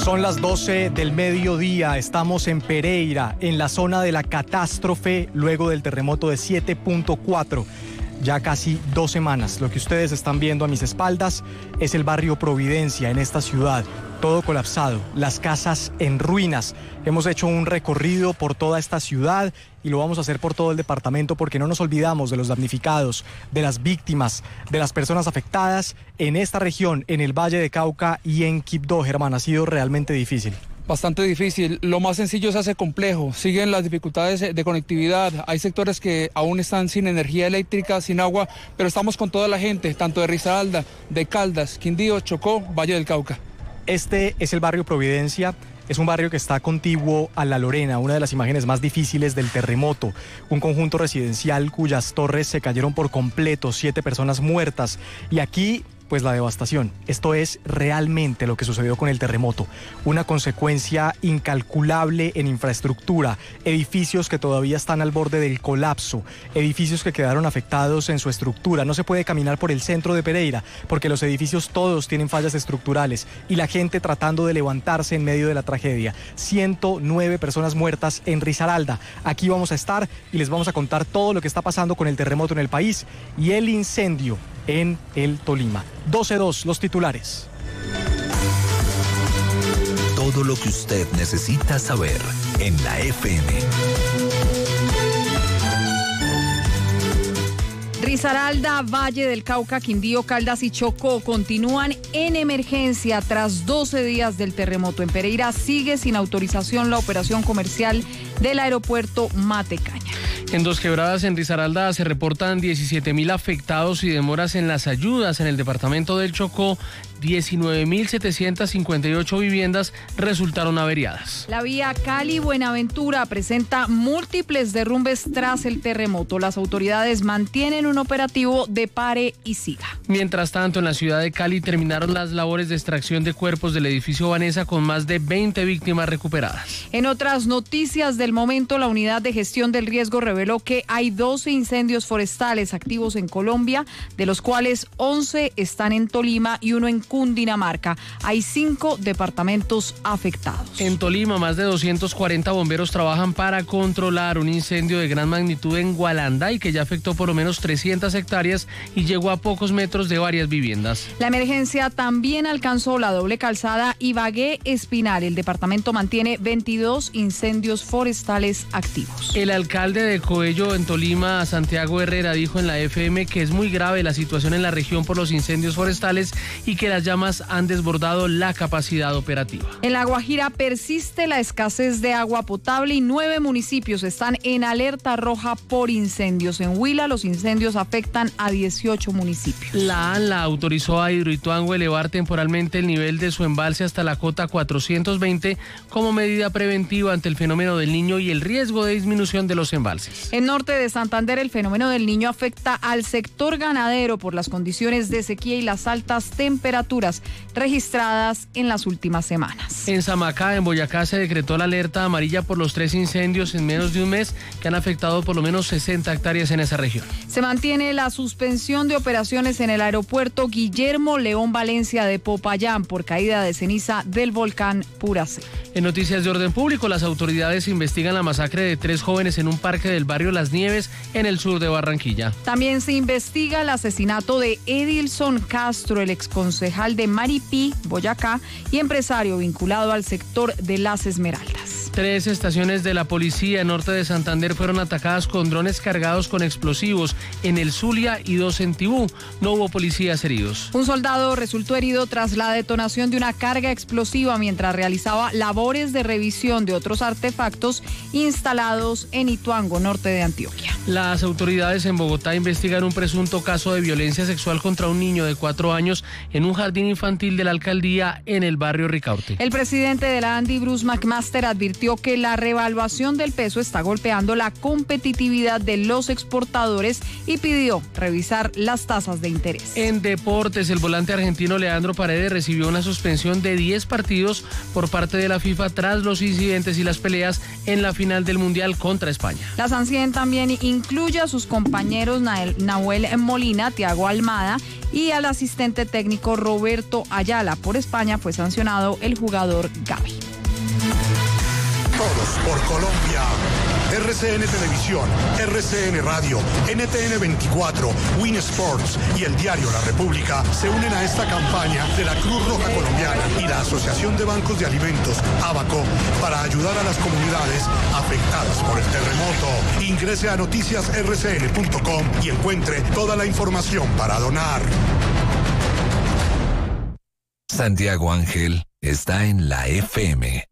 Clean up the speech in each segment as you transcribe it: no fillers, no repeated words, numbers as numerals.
Son las 12 del mediodía, estamos en Pereira, en la zona de la catástrofe luego del terremoto de 7.4. Ya casi 2 semanas. Lo que ustedes están viendo a mis espaldas es el barrio Providencia en esta ciudad. Todo colapsado, las casas en ruinas. Hemos hecho un recorrido por toda esta ciudad y lo vamos a hacer por todo el departamento porque no nos olvidamos de los damnificados, de las víctimas, de las personas afectadas en esta región, en el Valle de Cauca y en Quibdó. Germán, ha sido realmente difícil. Bastante difícil, lo más sencillo se hace complejo, siguen las dificultades de conectividad, hay sectores que aún están sin energía eléctrica, sin agua, pero estamos con toda la gente, tanto de Risaralda, de Caldas, Quindío, Chocó, Valle del Cauca. Este es el barrio Providencia. Es un barrio que está contiguo a La Lorena, una de las imágenes más difíciles del terremoto. Un conjunto residencial cuyas torres se cayeron por completo, 7 personas muertas. Y aquí, pues la devastación. Esto es realmente lo que sucedió con el terremoto. Una consecuencia incalculable en infraestructura, edificios que todavía están al borde del colapso, edificios que quedaron afectados en su estructura. No se puede caminar por el centro de Pereira porque los edificios todos tienen fallas estructurales y la gente tratando de levantarse en medio de la tragedia. 109 personas muertas en Risaralda. Aquí vamos a estar y les vamos a contar todo lo que está pasando con el terremoto en el país y el incendio en el Tolima. 12:02, los titulares. Todo lo que usted necesita saber en la FM. Risaralda, Valle del Cauca, Quindío, Caldas y Chocó continúan en emergencia tras 12 días del terremoto. En Pereira sigue sin autorización la operación comercial del aeropuerto Matecaña. En Dos Quebradas, en Risaralda, se reportan 17.000 afectados y demoras en las ayudas. En el departamento del Chocó, 19.758 viviendas resultaron averiadas. La vía Cali-Buenaventura presenta múltiples derrumbes tras el terremoto. Las autoridades mantienen un operativo de pare y siga. Mientras tanto, en la ciudad de Cali terminaron las labores de extracción de cuerpos del edificio Vanessa con más de 20 víctimas recuperadas. En otras noticias del momento, la unidad de gestión del riesgo reveló que hay 12 incendios forestales activos en Colombia, de los cuales 11 están en Tolima y 1 en Cundinamarca. Hay 5 departamentos afectados. En Tolima, más de 240 bomberos trabajan para controlar un incendio de gran magnitud en Gualanday que ya afectó por lo menos 300 hectáreas y llegó a pocos metros de varias viviendas. La emergencia también alcanzó la doble calzada Ibagué-Espinal. El departamento mantiene 22 incendios forestales activos. El alcalde de Coello, en Tolima, Santiago Herrera, dijo en la FM que es muy grave la situación en la región por los incendios forestales y que las llamas han desbordado la capacidad operativa. En La Guajira persiste la escasez de agua potable y 9 municipios están en alerta roja por incendios. En Huila, los incendios afectan a 18 municipios. La ANLA autorizó a Hidroituango elevar temporalmente el nivel de su embalse hasta la cota 420 como medida preventiva ante el fenómeno del Niño y el riesgo de disminución de los embalses. En norte de Santander, el fenómeno del Niño afecta al sector ganadero por las condiciones de sequía y las altas temperaturas registradas en las últimas semanas. En Samacá, en Boyacá, se decretó la alerta amarilla por los 3 incendios en menos de un mes que han afectado por lo menos 60 hectáreas en esa región. Se mantiene la suspensión de operaciones en el aeropuerto Guillermo León Valencia de Popayán por caída de ceniza del volcán Puracé. En noticias de orden público, las autoridades investigan la masacre de 3 jóvenes en un parque del barrio Las Nieves, en el sur de Barranquilla. También se investiga el asesinato de Edilson Castro, el exconcejal de Maripí, Boyacá, y empresario vinculado al sector de Las Esmeraldas. 3 estaciones de la policía en norte de Santander fueron atacadas con drones cargados con explosivos en el Zulia y 2 en Tibú. No hubo policías heridos. Un soldado resultó herido tras la detonación de una carga explosiva mientras realizaba labores de revisión de otros artefactos instalados en Ituango, norte de Antioquia. Las autoridades en Bogotá investigan un presunto caso de violencia sexual contra un niño de 4 años en un jardín infantil de la alcaldía en el barrio Ricaurte. El presidente de la ANDI, Bruce McMaster, advirtió advirtió que la revaluación del peso está golpeando la competitividad de los exportadores y pidió revisar las tasas de interés. En deportes, el volante argentino Leandro Paredes recibió una suspensión de 10 partidos por parte de la FIFA tras los incidentes y las peleas en la final del Mundial contra España. La sanción también incluye a sus compañeros Nahuel Molina, Thiago Almada y al asistente técnico Roberto Ayala. Por España fue sancionado el jugador Gavi. Todos por Colombia. RCN Televisión, RCN Radio, NTN 24, Win Sports y el diario La República se unen a esta campaña de la Cruz Roja Colombiana y la Asociación de Bancos de Alimentos, ABACO, para ayudar a las comunidades afectadas por el terremoto. Ingrese a noticiasrcn.com y encuentre toda la información para donar. Santiago Ángel está en la FM.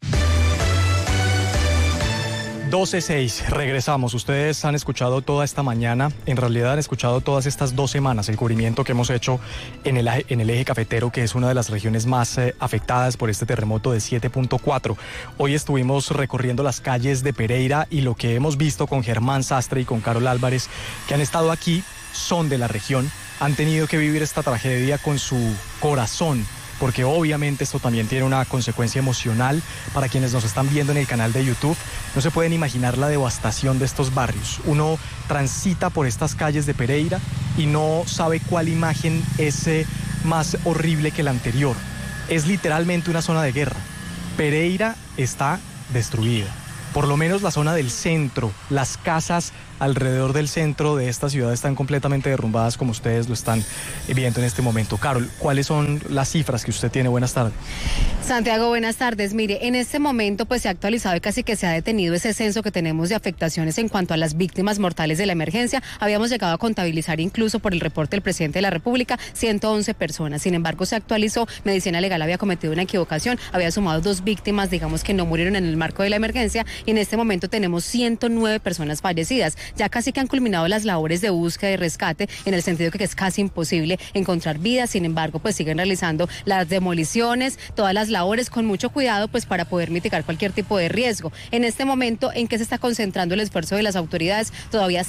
12:06, regresamos. Ustedes han escuchado toda esta mañana, en realidad han escuchado todas estas 2 semanas el cubrimiento que hemos hecho en el eje cafetero, que es una de las regiones más afectadas por este terremoto de 7.4. Hoy estuvimos recorriendo las calles de Pereira y lo que hemos visto con Germán Sastre y con Carol Álvarez, que han estado aquí, son de la región, han tenido que vivir esta tragedia con su corazón, porque obviamente esto también tiene una consecuencia emocional para quienes nos están viendo en el canal de YouTube. No se pueden imaginar la devastación de estos barrios. Uno transita por estas calles de Pereira y no sabe cuál imagen es más horrible que la anterior. Es literalmente una zona de guerra. Pereira está destruida. Por lo menos la zona del centro, las casas alrededor del centro de esta ciudad están completamente derrumbadas, como ustedes lo están viendo en este momento. Carol, ¿cuáles son las cifras que usted tiene? Buenas tardes. Santiago, buenas tardes. Mire, en este momento pues se ha actualizado y casi que se ha detenido ese censo que tenemos de afectaciones en cuanto a las víctimas mortales de la emergencia. Habíamos llegado a contabilizar incluso por el reporte del presidente de la República 111 personas. Sin embargo, se actualizó. Medicina Legal había cometido una equivocación, había sumado 2 víctimas, digamos que no murieron en el marco de la emergencia, y en este momento tenemos 109 personas fallecidas. Ya casi que han culminado las labores de búsqueda y rescate, en el sentido que es casi imposible encontrar vidas. Sin embargo, pues siguen realizando las demoliciones, todas las labores con mucho cuidado, pues para poder mitigar cualquier tipo de riesgo. En este momento, ¿en qué se está concentrando el esfuerzo de las autoridades? Todavía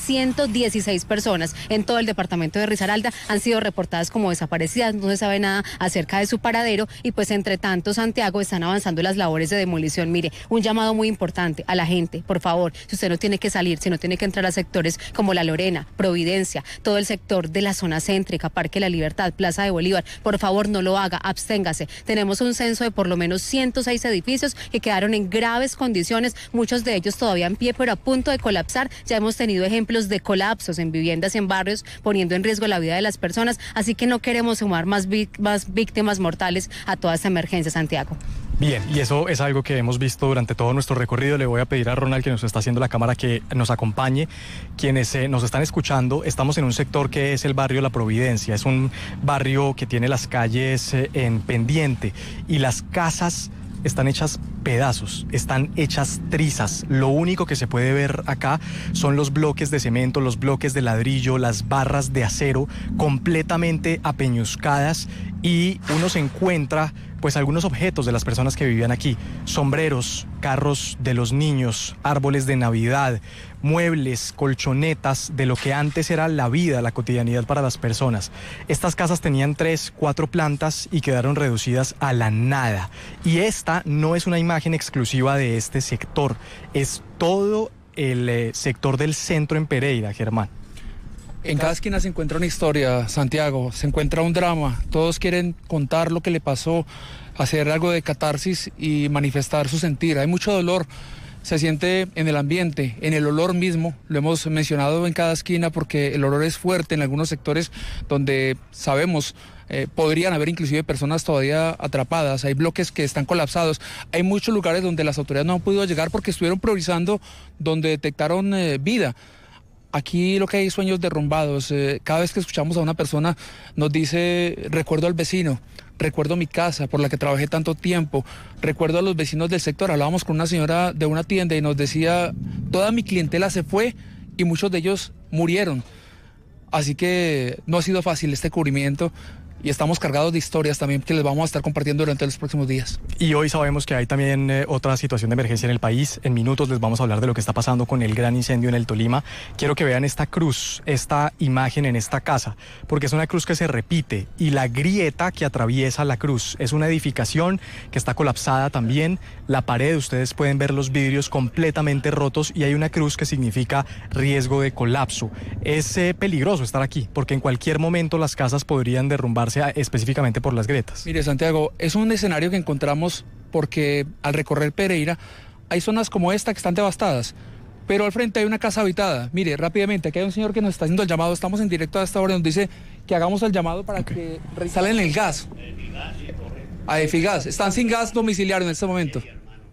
116 personas en todo el departamento de Risaralda han sido reportadas como desaparecidas, no se sabe nada acerca de su paradero, y pues entre tanto, Santiago, están avanzando las labores de demolición. Mire, un llamado muy importante a la gente, por favor, si usted no tiene que salir, si no tiene que entrar a sectores como La Lorena, Providencia, todo el sector de la zona céntrica, Parque La Libertad, Plaza de Bolívar, por favor no lo haga, absténgase. Tenemos un censo de por lo menos 106 edificios que quedaron en graves condiciones, muchos de ellos todavía en pie, pero a punto de colapsar. Ya hemos tenido ejemplos de colapsos en viviendas y en barrios, poniendo en riesgo la vida de las personas, así que no queremos sumar más víctimas mortales a toda esta emergencia, Santiago. Bien, y eso es algo que hemos visto durante todo nuestro recorrido. Le voy a pedir a Ronald, que nos está haciendo la cámara, que nos acompañe. Quienes nos están escuchando, estamos en un sector que es el barrio La Providencia. Es un barrio que tiene las calles en pendiente y las casas están hechas pedazos, están hechas trizas. Lo único que se puede ver acá son los bloques de cemento, los bloques de ladrillo, las barras de acero completamente apeñuscadas, y uno se encuentra pues algunos objetos de las personas que vivían aquí: sombreros, carros de los niños, árboles de Navidad, muebles, colchonetas de lo que antes era la vida, la cotidianidad para las personas. Estas casas tenían 3, 4 plantas y quedaron reducidas a la nada. Y esta no es una imagen exclusiva de este sector, es todo el sector del centro en Pereira, Germán. En cada esquina se encuentra una historia, Santiago, se encuentra un drama. Todos quieren contar lo que le pasó, hacer algo de catarsis y manifestar su sentir. Hay mucho dolor, se siente en el ambiente, en el olor mismo. Lo hemos mencionado en cada esquina porque el olor es fuerte en algunos sectores donde sabemos podrían haber inclusive personas todavía atrapadas. Hay bloques que están colapsados. Hay muchos lugares donde las autoridades no han podido llegar porque estuvieron priorizando donde detectaron vida. Aquí lo que hay, sueños derrumbados. Cada vez que escuchamos a una persona nos dice: recuerdo al vecino, recuerdo mi casa por la que trabajé tanto tiempo, recuerdo a los vecinos del sector. Hablábamos con una señora de una tienda y nos decía: toda mi clientela se fue y muchos de ellos murieron. Así que no ha sido fácil este cubrimiento. y estamos cargados de historias también que les vamos a estar compartiendo durante los próximos días. Y hoy sabemos que hay también otra situación de emergencia en el país. En minutos les vamos a hablar de lo que está pasando con el gran incendio en el Tolima. Quiero que vean esta cruz, esta imagen en esta casa, porque es una cruz que se repite y la grieta que atraviesa la cruz es una edificación que está colapsada también. La pared, ustedes pueden ver los vidrios completamente rotos y hay una cruz que significa riesgo de colapso. Es peligroso estar aquí porque en cualquier momento las casas podrían derrumbarse específicamente por las grietas. Mire, Santiago, es un escenario que encontramos porque al recorrer Pereira hay zonas como esta que están devastadas, pero al frente hay una casa habitada. Mire, rápidamente, aquí hay un señor que nos está haciendo el llamado, estamos en directo a esta hora, nos dice que hagamos el llamado para que reinstalen el gas. A Efigas, están sin gas domiciliario en este momento.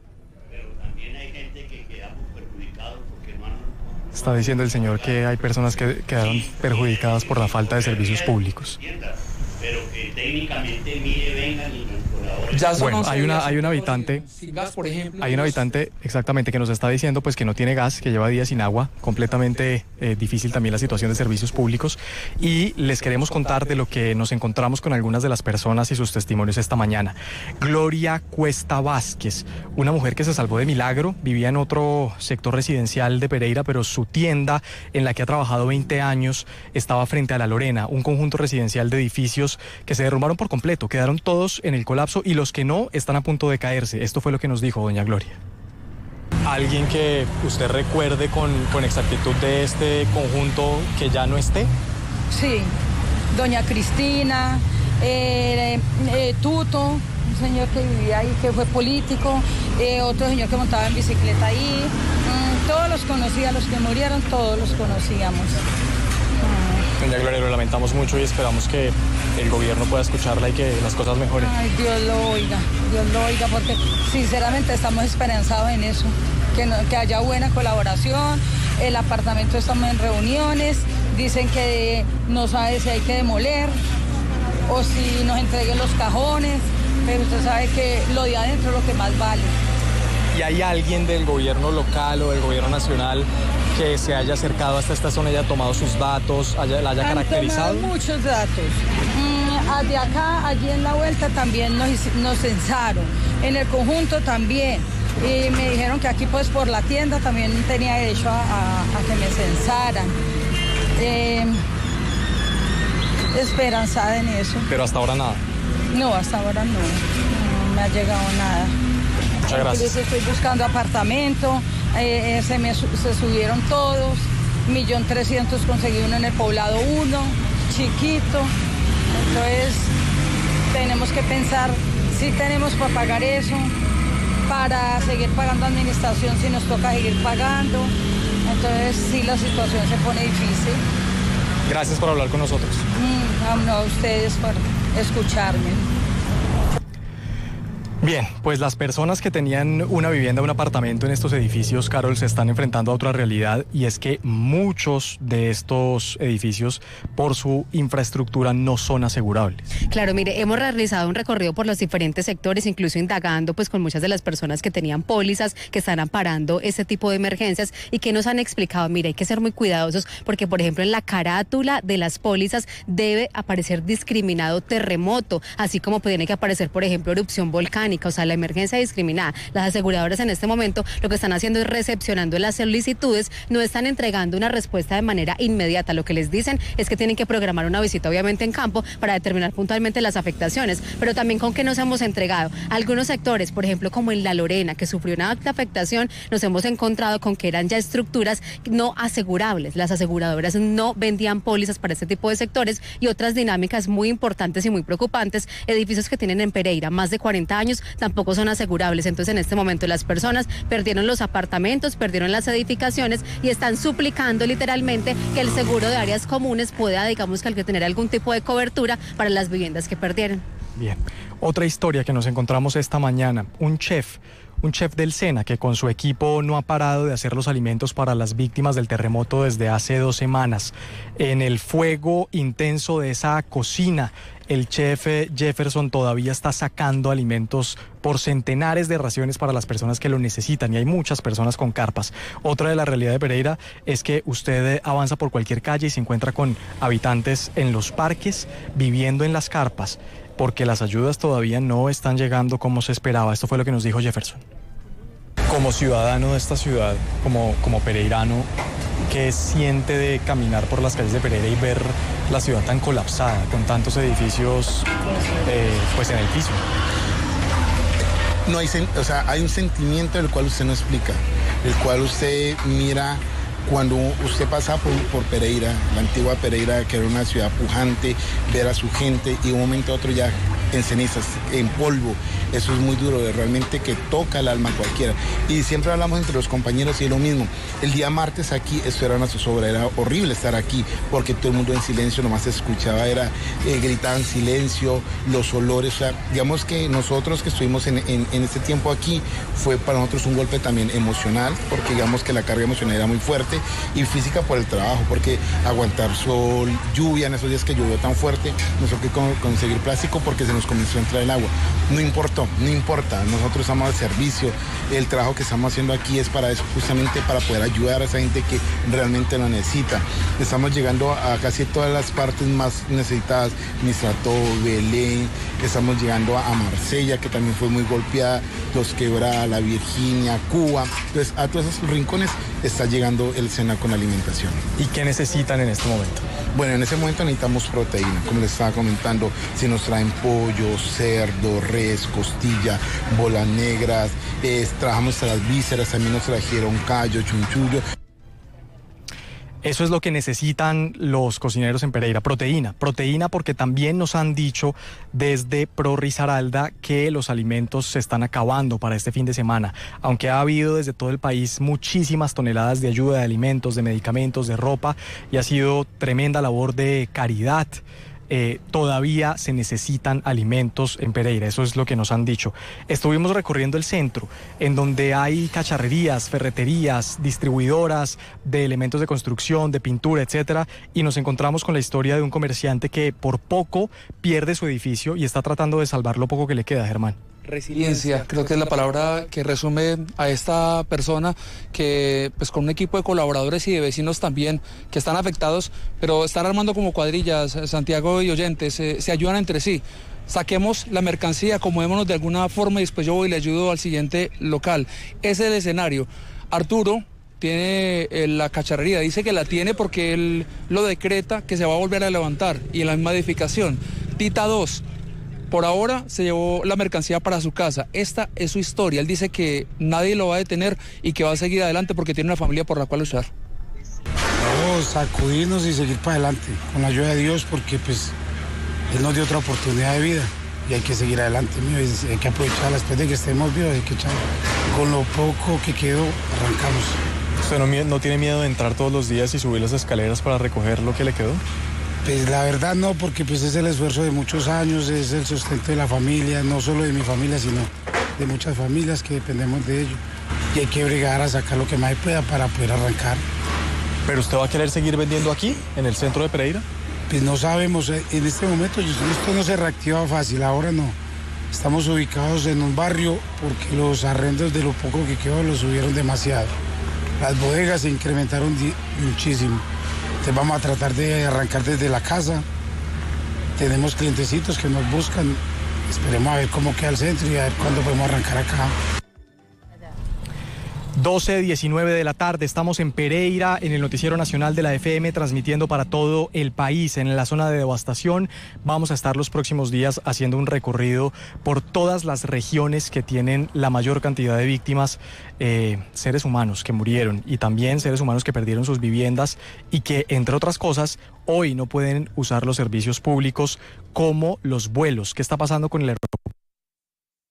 Está diciendo el señor que hay personas que quedaron perjudicadas por la falta de servicios públicos. Pero que técnicamente, mire, vengan y nos colaboren. Bueno, hay un habitante, sin gas, por ejemplo. hay un habitante exactamente que nos está diciendo pues que no tiene gas, que lleva días sin agua, completamente difícil también la situación de servicios públicos, y les queremos contar de lo que nos encontramos con algunas de las personas y sus testimonios esta mañana. Gloria Cuesta Vázquez, una mujer que se salvó de milagro, vivía en otro sector residencial de Pereira, pero su tienda en la que ha trabajado 20 años estaba frente a La Lorena, un conjunto residencial de edificios que se derrumbaron por completo, quedaron todos en el colapso y los que no están a punto de caerse. Esto fue lo que nos dijo doña Gloria. ¿Alguien que usted recuerde con exactitud de este conjunto que ya no esté? Sí, doña Cristina, Tuto, un señor que vivía ahí, que fue político, otro señor que montaba en bicicleta ahí, todos los conocía, los que murieron, todos los conocíamos. Doña Gloria, lo lamentamos mucho y esperamos que el gobierno pueda escucharla y que las cosas mejoren. Ay, Dios lo oiga, porque sinceramente estamos esperanzados en eso, que haya buena colaboración. El apartamento estamos en reuniones, dicen que no sabe si hay que demoler o si nos entreguen los cajones, pero usted sabe que lo de adentro es lo que más vale. ¿Y hay alguien del gobierno local o del gobierno nacional que se haya acercado hasta esta zona y haya tomado sus datos, la haya caracterizado? Han tomado muchos datos. De acá, allí en la vuelta también nos censaron. En el conjunto también. Y me dijeron que aquí pues por la tienda también tenía derecho a que me censaran. Esperanzada en eso. Pero hasta ahora nada. No, hasta ahora no me ha llegado nada. Muchas gracias. Estoy buscando apartamento, se subieron todos, 1.300.000 conseguí uno en el Poblado 1, chiquito. Entonces tenemos que pensar si tenemos para pagar eso, para seguir pagando administración si nos toca seguir pagando. Entonces sí, la situación se pone difícil. Gracias por hablar con nosotros. A ustedes por escucharme. Bien, pues las personas que tenían una vivienda, un apartamento en estos edificios, Carol, se están enfrentando a otra realidad, y es que muchos de estos edificios, por su infraestructura, no son asegurables. Claro, mire, hemos realizado un recorrido por los diferentes sectores, incluso indagando pues con muchas de las personas que tenían pólizas, que están amparando ese tipo de emergencias y que nos han explicado, mire, hay que ser muy cuidadosos porque, por ejemplo, en la carátula de las pólizas debe aparecer discriminado terremoto, así como tiene que aparecer, por ejemplo, erupción volcánica. O sea, la emergencia discriminada. Las aseguradoras en este momento lo que están haciendo es recepcionando las solicitudes, no están entregando una respuesta de manera inmediata. Lo que les dicen es que tienen que programar una visita, obviamente en campo, para determinar puntualmente las afectaciones, pero también con que nos hemos entregado. Algunos sectores, por ejemplo, como en La Lorena, que sufrió una afectación, nos hemos encontrado con que eran ya estructuras no asegurables. Las aseguradoras no vendían pólizas para este tipo de sectores, y otras dinámicas muy importantes y muy preocupantes, edificios que tienen en Pereira más de 40 años, tampoco son asegurables. Entonces, en este momento las personas perdieron los apartamentos, perdieron las edificaciones y están suplicando literalmente que el seguro de áreas comunes pueda, digamos, que tener algún tipo de cobertura para las viviendas que perdieron. Bien, Otra historia que nos encontramos esta mañana, un chef del SENA que con su equipo no ha parado de hacer los alimentos para las víctimas del terremoto desde hace 2 semanas. En el fuego intenso de esa cocina, el chef Jefferson todavía está sacando alimentos por centenares de raciones para las personas que lo necesitan, y hay muchas personas con carpas. Otra de la realidad de Pereira es que usted avanza por cualquier calle y se encuentra con habitantes en los parques viviendo en las carpas, porque las ayudas todavía no están llegando como se esperaba. Esto fue lo que nos dijo Jefferson. Como ciudadano de esta ciudad, como pereirano, ¿qué siente de caminar por las calles de Pereira y ver la ciudad tan colapsada, con tantos edificios pues en el piso? No hay, hay un sentimiento del cual usted no explica, el cual usted mira cuando usted pasa por Pereira, la antigua Pereira, que era una ciudad pujante, ver a su gente y de un momento a otro ya en cenizas, en polvo. Eso es muy duro, realmente que toca el alma a cualquiera. Y siempre hablamos entre los compañeros y es lo mismo. El día martes aquí, esto era una zozobra, era horrible estar aquí porque todo el mundo en silencio, nomás se escuchaba, gritaban silencio, los olores. O sea, digamos que nosotros que estuvimos en este tiempo aquí, fue para nosotros un golpe también emocional, porque digamos que la carga emocional era muy fuerte, y física por el trabajo, porque aguantar sol, lluvia, en esos días que llovió tan fuerte, nos tocó que conseguir plástico porque se nos comenzó a entrar el agua. No importa, nosotros estamos al servicio, el trabajo que estamos haciendo aquí es para eso, justamente para poder ayudar a esa gente que realmente lo necesita. Estamos llegando a casi todas las partes más necesitadas, Mistrato, Belén, estamos llegando a Marsella, que también fue muy golpeada, Los Quebradas, La Virginia, Cuba. Entonces, a todos esos rincones está llegando el SENA con alimentación. ¿Y qué necesitan en este momento? Bueno, en ese momento necesitamos proteína, como les estaba comentando, si nos traen pollo, cerdo, res, costilla, bolas negras, trabajamos hasta las vísceras, también nos trajeron callo, chunchullo. Eso es lo que necesitan los cocineros en Pereira, proteína porque también nos han dicho desde Pro Risaralda que los alimentos se están acabando para este fin de semana, aunque ha habido desde todo el país muchísimas toneladas de ayuda, de alimentos, de medicamentos, de ropa, y ha sido tremenda labor de caridad. Todavía se necesitan alimentos en Pereira, eso es lo que nos han dicho. Estuvimos recorriendo el centro, en donde hay cacharrerías, ferreterías, distribuidoras de elementos de construcción, de pintura, etcétera, y nos encontramos con la historia de un comerciante que por poco pierde su edificio y está tratando de salvar lo poco que le queda, Germán. Resiliencia, creo que es la palabra que resume a esta persona que, pues, con un equipo de colaboradores y de vecinos también que están afectados, pero están armando como cuadrillas, Santiago y oyentes, se ayudan entre sí. Saquemos la mercancía, acomodémonos de alguna forma y después yo voy y le ayudo al siguiente local. Ese es el escenario. Arturo tiene la cacharrería, dice que la tiene porque él lo decreta que se va a volver a levantar, y en la misma edificación. Tita 2. Por ahora se llevó la mercancía para su casa. Esta es su historia. Él dice que nadie lo va a detener y que va a seguir adelante porque tiene una familia por la cual luchar. Vamos a sacudirnos y seguir para adelante con la ayuda de Dios, porque pues Él nos dio otra oportunidad de vida y hay que seguir adelante, hay que aprovecharla después de que estemos vivos, hay que echar. Con lo poco que quedó, arrancamos. ¿Usted no tiene miedo de entrar todos los días y subir las escaleras para recoger lo que le quedó? Pues la verdad no, porque pues es el esfuerzo de muchos años, es el sustento de la familia, no solo de mi familia, sino de muchas familias que dependemos de ello. Y hay que bregar a sacar lo que más pueda para poder arrancar. ¿Pero usted va a querer seguir vendiendo aquí, en el centro de Pereira? Pues no sabemos, en este momento esto no se reactiva fácil, ahora no. Estamos ubicados en un barrio porque los arrendos de lo poco que quedó los subieron demasiado. Las bodegas se incrementaron muchísimo. Entonces vamos a tratar de arrancar desde la casa. Tenemos clientecitos que nos buscan. Esperemos a ver cómo queda el centro y a ver cuándo podemos arrancar acá. 12:19 de la tarde, estamos en Pereira, en el Noticiero Nacional de la FM, transmitiendo para todo el país. En la zona de devastación vamos a estar los próximos días haciendo un recorrido por todas las regiones que tienen la mayor cantidad de víctimas, seres humanos que murieron y también seres humanos que perdieron sus viviendas y que, entre otras cosas, hoy no pueden usar los servicios públicos como los vuelos. ¿Qué está pasando con el aeropuerto?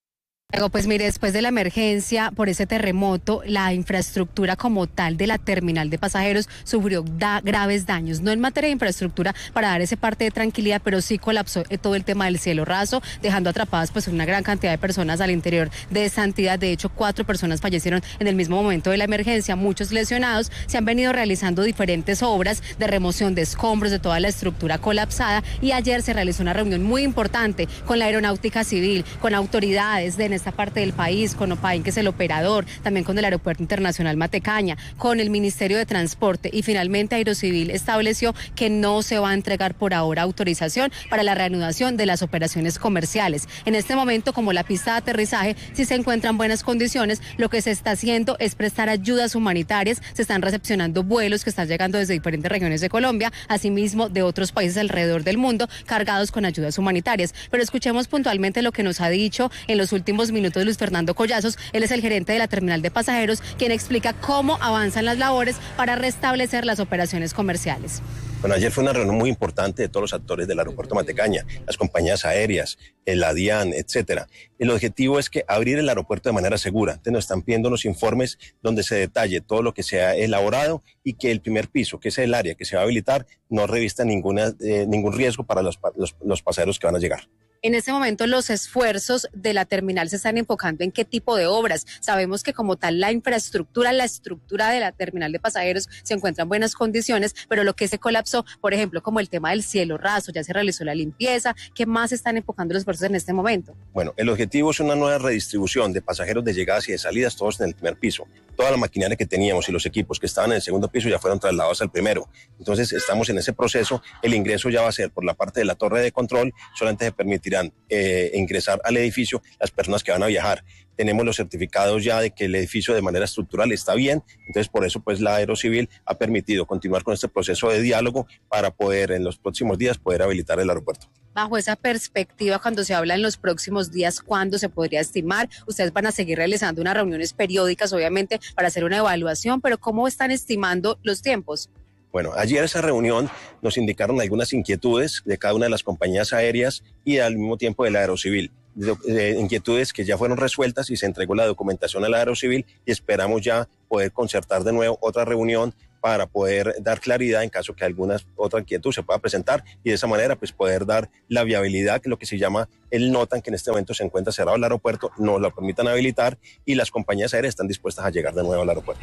Pues mire, después de la emergencia por ese terremoto, la infraestructura como tal de la terminal de pasajeros sufrió graves daños, no en materia de infraestructura para dar ese parte de tranquilidad, pero sí colapsó todo el tema del cielo raso, dejando atrapadas pues una gran cantidad de personas al interior de esa entidad. De hecho, 4 personas fallecieron en el mismo momento de la emergencia, muchos lesionados. Se han venido realizando diferentes obras de remoción de escombros de toda la estructura colapsada, y ayer se realizó una reunión muy importante con la Aeronáutica Civil, con autoridades de esta parte del país, con OPAIN, que es el operador, también con el Aeropuerto Internacional Matecaña, con el Ministerio de Transporte, y finalmente Aerocivil estableció que no se va a entregar por ahora autorización para la reanudación de las operaciones comerciales. En este momento, como la pista de aterrizaje sí se encuentra en buenas condiciones, lo que se está haciendo es prestar ayudas humanitarias. Se están recepcionando vuelos que están llegando desde diferentes regiones de Colombia, asimismo de otros países alrededor del mundo, cargados con ayudas humanitarias. Pero escuchemos puntualmente lo que nos ha dicho en los últimos minutos Luis Fernando Collazos. Él es el gerente de la terminal de pasajeros, quien explica cómo avanzan las labores para restablecer las operaciones comerciales. Bueno, ayer fue una reunión muy importante de todos los actores del aeropuerto Matecaña, las compañías aéreas, la DIAN, etcétera. El objetivo es que abrir el aeropuerto de manera segura. Entonces nos están pidiendo unos informes donde se detalle todo lo que se ha elaborado y que el primer piso, que es el área que se va a habilitar, no revista ningún riesgo para los pasajeros que van a llegar. En este momento los esfuerzos de la terminal se están enfocando en qué tipo de obras. Sabemos que como tal la infraestructura, la estructura de la terminal de pasajeros se encuentra en buenas condiciones, pero lo que se colapsó, por ejemplo, como el tema del cielo raso, ya se realizó la limpieza. ¿Qué más están enfocando los esfuerzos en este momento? Bueno, el objetivo es una nueva redistribución de pasajeros de llegadas y de salidas, todos en el primer piso. Toda la maquinaria que teníamos y los equipos que estaban en el segundo piso ya fueron trasladados al primero. Entonces estamos en ese proceso. El ingreso ya va a ser por la parte de la torre de control. Solamente se permitirán ingresar al edificio las personas que van a viajar. Tenemos los certificados ya de que el edificio de manera estructural está bien, entonces por eso pues la Aerocivil ha permitido continuar con este proceso de diálogo para poder en los próximos días poder habilitar el aeropuerto. Bajo esa perspectiva, cuando se habla en los próximos días, ¿cuándo se podría estimar? Ustedes van a seguir realizando unas reuniones periódicas, obviamente, para hacer una evaluación, pero ¿cómo están estimando los tiempos? Bueno, ayer esa reunión nos indicaron algunas inquietudes de cada una de las compañías aéreas y al mismo tiempo de la Aerocivil. Inquietudes que ya fueron resueltas y se entregó la documentación a la Aerocivil y esperamos ya poder concertar de nuevo otra reunión para poder dar claridad en caso que alguna otra inquietud se pueda presentar y de esa manera pues poder dar la viabilidad, que es lo que se llama el NOTAN, que en este momento se encuentra cerrado el aeropuerto, nos lo permitan habilitar y las compañías aéreas están dispuestas a llegar de nuevo al aeropuerto.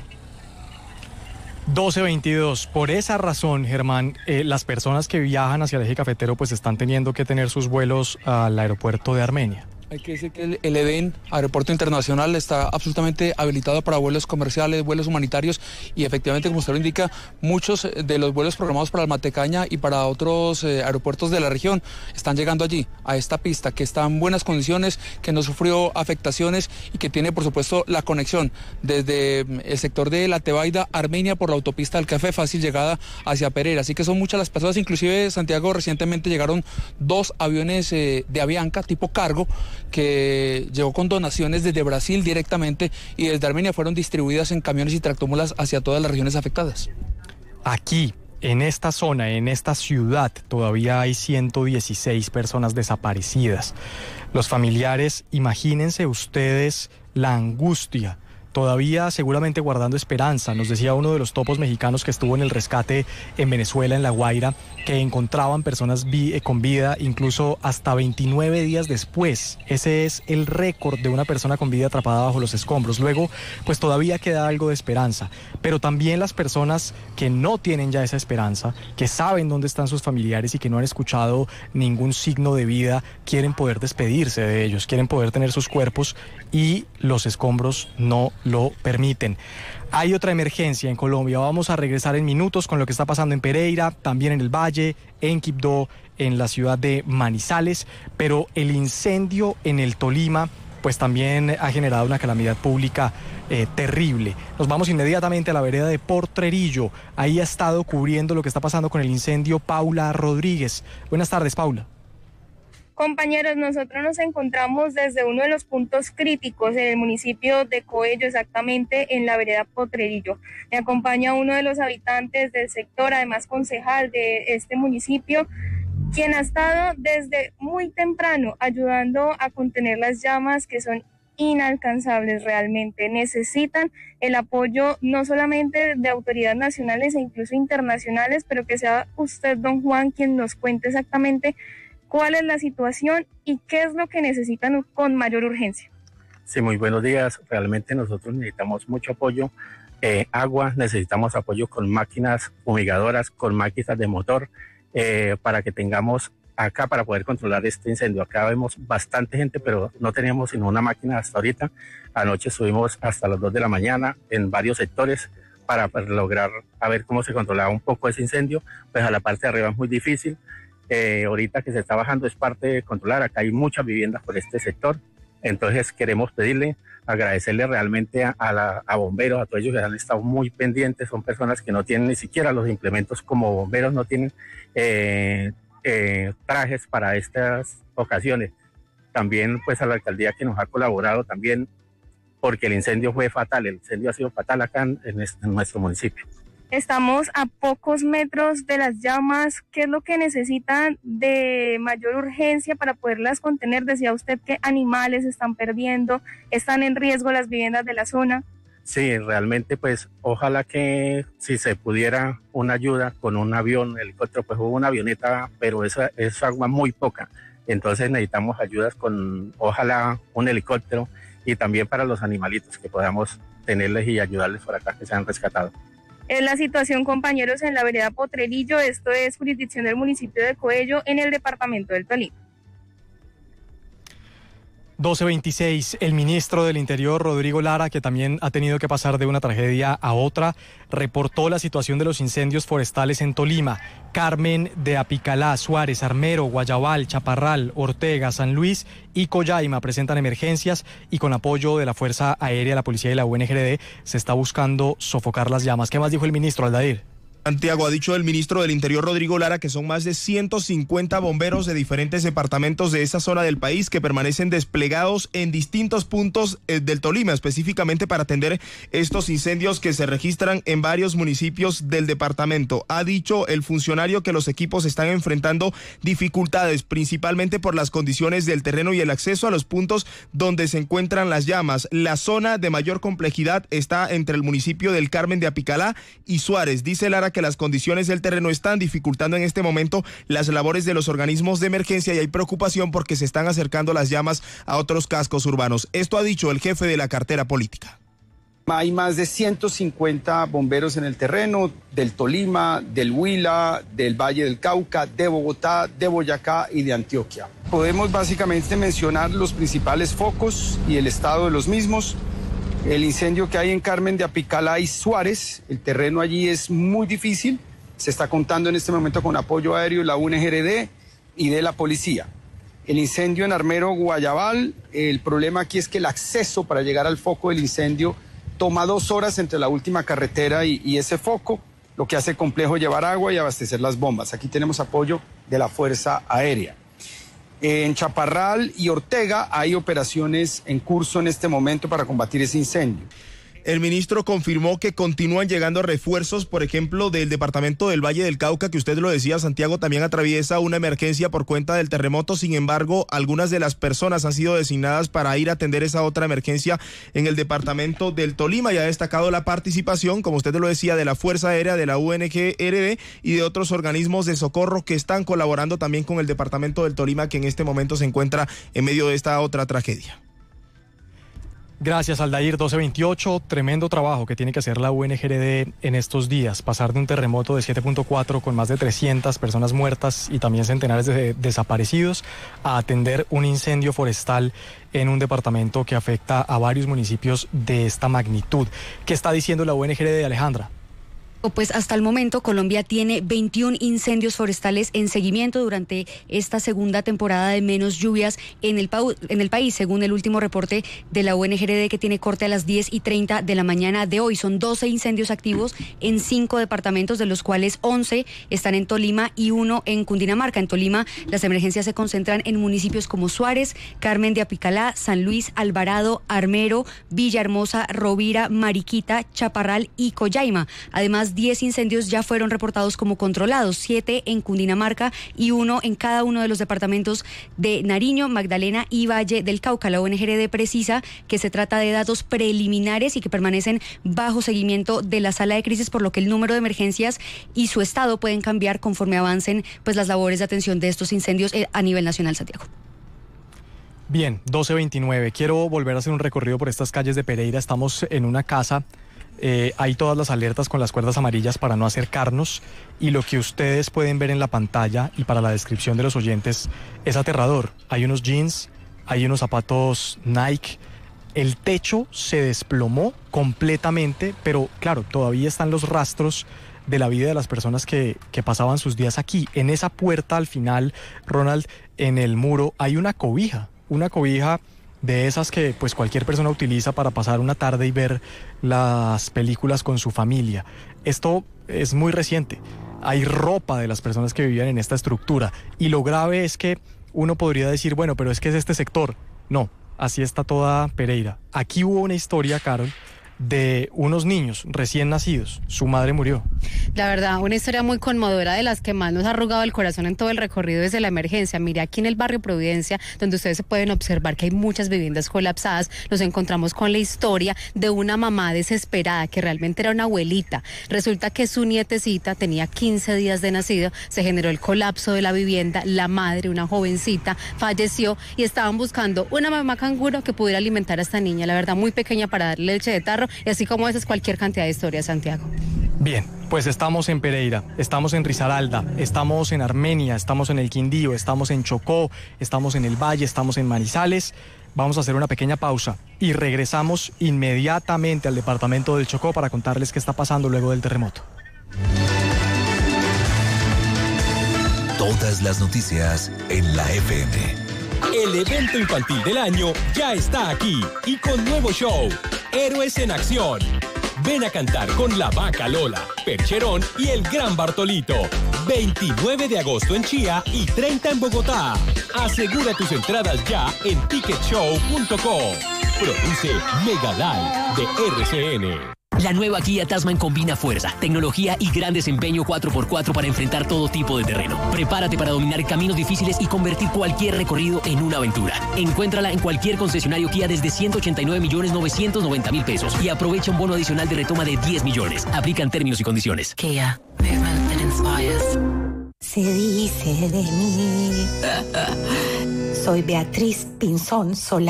12:22. Por esa razón, Germán, las personas que viajan hacia el eje cafetero pues están teniendo que tener sus vuelos al aeropuerto de Armenia. Hay que decir que el EDEN, Aeropuerto Internacional, está absolutamente habilitado para vuelos comerciales, vuelos humanitarios y efectivamente, como usted lo indica, muchos de los vuelos programados para el Matecaña y para otros aeropuertos de la región están llegando allí, a esta pista, que está en buenas condiciones, que no sufrió afectaciones y que tiene, por supuesto, la conexión desde el sector de La Tebaida, Armenia, por la autopista del Café, fácil llegada hacia Pereira. Así que son muchas las personas, inclusive Santiago, recientemente llegaron 2 aviones de Avianca tipo cargo, que llegó con donaciones desde Brasil directamente y desde Armenia fueron distribuidas en camiones y tractomulas hacia todas las regiones afectadas. Aquí, en esta zona, en esta ciudad, todavía hay 116 personas desaparecidas. Los familiares, imagínense ustedes la angustia, todavía seguramente guardando esperanza. Nos decía uno de los topos mexicanos que estuvo en el rescate en Venezuela, en La Guaira, que encontraban personas con vida incluso hasta 29 días después. Ese es el récord de una persona con vida atrapada bajo los escombros. Luego, pues todavía queda algo de esperanza, pero también las personas que no tienen ya esa esperanza, que saben dónde están sus familiares y que no han escuchado ningún signo de vida, quieren poder despedirse de ellos, quieren poder tener sus cuerpos y los escombros no lo permiten. Hay otra emergencia en Colombia. Vamos a regresar en minutos con lo que está pasando en Pereira, también en el Valle, en Quibdó, en la ciudad de Manizales, pero el incendio en el Tolima pues también ha generado una calamidad pública terrible. Nos vamos inmediatamente a la vereda de Potrerillo. Ahí ha estado cubriendo lo que está pasando con el incendio Paula Rodríguez. Buenas tardes, Paula. Compañeros, nosotros nos encontramos desde uno de los puntos críticos en el municipio de Coello, exactamente en la vereda Potrerillo. Me acompaña uno de los habitantes del sector, además concejal de este municipio, quien ha estado desde muy temprano ayudando a contener las llamas que son inalcanzables realmente. Necesitan el apoyo no solamente de autoridades nacionales e incluso internacionales, pero que sea usted, don Juan, quien nos cuente exactamente cuál es la situación y qué es lo que necesitan con mayor urgencia. Sí, muy buenos días. Realmente nosotros necesitamos mucho apoyo. Agua, necesitamos apoyo con máquinas fumigadoras, con máquinas de motor, para que tengamos acá para poder controlar este incendio. Acá vemos bastante gente, pero no teníamos sino una máquina hasta ahorita. Anoche estuvimos hasta las 2 de la mañana en varios sectores para lograr a ver cómo se controlaba un poco ese incendio. Pues a la parte de arriba es muy difícil. Ahorita que se está bajando es parte de controlar. Acá hay muchas viviendas por este sector. Entonces queremos agradecerle realmente a bomberos, a todos ellos que han estado muy pendientes. Son personas que no tienen ni siquiera los implementos como bomberos, no tienen trajes para estas ocasiones. También pues a la alcaldía que nos ha colaborado también, porque el incendio fue fatal, el incendio ha sido fatal acá en nuestro municipio. Estamos a pocos metros de las llamas. ¿Qué es lo que necesitan de mayor urgencia para poderlas contener? Decía usted que animales están perdiendo, están en riesgo las viviendas de la zona. Sí, realmente pues ojalá que si se pudiera una ayuda con un avión, helicóptero, pues hubo una avioneta, pero es agua muy poca. Entonces necesitamos ayudas con ojalá un helicóptero y también para los animalitos que podamos tenerles y ayudarles por acá que sean rescatados. Es la situación, compañeros, en la vereda Potrerillo. Esto es jurisdicción del municipio de Coello, en el departamento del Tolima. 12:26, el ministro del Interior, Rodrigo Lara, que también ha tenido que pasar de una tragedia a otra, reportó la situación de los incendios forestales en Tolima. Carmen de Apicalá, Suárez, Armero, Guayabal, Chaparral, Ortega, San Luis y Collaima presentan emergencias y con apoyo de la Fuerza Aérea, la Policía y la UNGRD se está buscando sofocar las llamas. ¿Qué más dijo el ministro, Aldair? Santiago, ha dicho el ministro del Interior, Rodrigo Lara, que son más de 150 bomberos de diferentes departamentos de esa zona del país que permanecen desplegados en distintos puntos del Tolima, específicamente para atender estos incendios que se registran en varios municipios del departamento. Ha dicho el funcionario que los equipos están enfrentando dificultades, principalmente por las condiciones del terreno y el acceso a los puntos donde se encuentran las llamas. La zona de mayor complejidad está entre el municipio del Carmen de Apicalá y Suárez. Dice Lara que las condiciones del terreno están dificultando en este momento las labores de los organismos de emergencia y hay preocupación porque se están acercando las llamas a otros cascos urbanos. Esto ha dicho el jefe de la cartera política. Hay más de 150 bomberos en el terreno del Tolima, del Huila, del Valle del Cauca, de Bogotá, de Boyacá y de Antioquia. Podemos básicamente mencionar los principales focos y el estado de los mismos. El incendio que hay en Carmen de Apicalá y Suárez, el terreno allí es muy difícil. Se está contando en este momento con apoyo aéreo de la UNGRD y de la policía. El incendio en Armero, Guayabal, el problema aquí es que el acceso para llegar al foco del incendio toma 2 horas entre la última carretera y ese foco, lo que hace complejo llevar agua y abastecer las bombas. Aquí tenemos apoyo de la Fuerza Aérea. En Chaparral y Ortega hay operaciones en curso en este momento para combatir ese incendio. El ministro confirmó que continúan llegando refuerzos, por ejemplo, del departamento del Valle del Cauca, que usted lo decía, Santiago, también atraviesa una emergencia por cuenta del terremoto. Sin embargo, algunas de las personas han sido designadas para ir a atender esa otra emergencia en el departamento del Tolima y ha destacado la participación, como usted lo decía, de la Fuerza Aérea, de la UNGRD y de otros organismos de socorro que están colaborando también con el departamento del Tolima, que en este momento se encuentra en medio de esta otra tragedia. Gracias, Aldair. 12:28, tremendo trabajo que tiene que hacer la UNGRD en estos días. Pasar de un terremoto de 7.4 con más de 300 personas muertas y también centenares de desaparecidos a atender un incendio forestal en un departamento que afecta a varios municipios de esta magnitud. ¿Qué está diciendo la UNGRD, Alejandra? Pues hasta el momento Colombia tiene 21 incendios forestales en seguimiento durante esta segunda temporada de menos lluvias en el país, según el último reporte de la UNGRD que tiene corte a las 10:30 de la mañana de hoy. Son 12 incendios activos en 5 departamentos, de los cuales 11 están en Tolima y 1 en Cundinamarca. En Tolima las emergencias se concentran en municipios como Suárez, Carmen de Apicalá, San Luis, Alvarado, Armero, Villahermosa, Rovira, Mariquita, Chaparral y Collaima, además otros 10 incendios ya fueron reportados como controlados, 7 en Cundinamarca y 1 en cada uno de los departamentos de Nariño, Magdalena y Valle del Cauca. La ONGD precisa que se trata de datos preliminares y que permanecen bajo seguimiento de la sala de crisis, por lo que el número de emergencias y su estado pueden cambiar conforme avancen pues las labores de atención de estos incendios a nivel nacional, Santiago. Bien, 12:29. Quiero volver a hacer un recorrido por estas calles de Pereira. Estamos en una casa, hay todas las alertas con las cuerdas amarillas para no acercarnos, y lo que ustedes pueden ver en la pantalla y para la descripción de los oyentes es aterrador. Hay unos jeans, hay unos zapatos Nike. El techo se desplomó completamente, pero claro, todavía están los rastros de la vida de las personas que pasaban sus días aquí. En esa puerta al final, Ronald, en el muro hay una cobija de esas que pues cualquier persona utiliza para pasar una tarde y ver las películas con su familia. Esto es muy reciente. Hay ropa de las personas que vivían en esta estructura, y lo grave es que uno podría decir, bueno, pero es que es este sector. No, así está toda Pereira. Aquí hubo una historia, Carol, de unos niños recién nacidos. Su madre murió. La verdad, una historia muy conmovedora, de las que más nos ha arrugado el corazón en todo el recorrido desde la emergencia. Mire, aquí en el barrio Providencia, donde ustedes se pueden observar que hay muchas viviendas colapsadas, nos encontramos con la historia de una mamá desesperada, que realmente era una abuelita. Resulta que su nietecita tenía 15 días de nacido, se generó el colapso de la vivienda, la madre, una jovencita, falleció, y estaban buscando una mamá canguro que pudiera alimentar a esta niña, la verdad muy pequeña, para darle leche de tarro, y así como esa es cualquier cantidad de historias, Santiago. Bien, pues estamos en Pereira, estamos en Risaralda, estamos en Armenia, estamos en el Quindío, estamos en Chocó, estamos en el Valle, estamos en Manizales. Vamos a hacer una pequeña pausa y regresamos inmediatamente al departamento del Chocó para contarles qué está pasando luego del terremoto. Todas las noticias en la FM. El evento infantil del año ya está aquí y con nuevo show, Héroes en Acción. Ven a cantar con la Vaca Lola, Percherón y el Gran Bartolito. 29 de agosto en Chía y 30 en Bogotá. Asegura tus entradas ya en ticketshow.co. Produce Megalive de RCN. La nueva Kia Tasman combina fuerza, tecnología y gran desempeño 4x4 para enfrentar todo tipo de terreno. Prepárate para dominar caminos difíciles y convertir cualquier recorrido en una aventura. Encuéntrala en cualquier concesionario Kia desde 189.990.000 pesos y aprovecha un bono adicional de retoma de 10 millones. Aplican términos y condiciones. Kia, movement that inspires. Se dice de mí. Soy Beatriz Pinzón Solá.